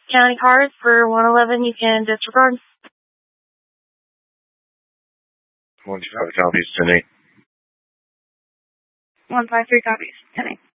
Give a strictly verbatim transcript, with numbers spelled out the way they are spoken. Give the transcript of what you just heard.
County cards for one eleven, you can disregard. one two five copies, ten eight. one five three copies, ten eight.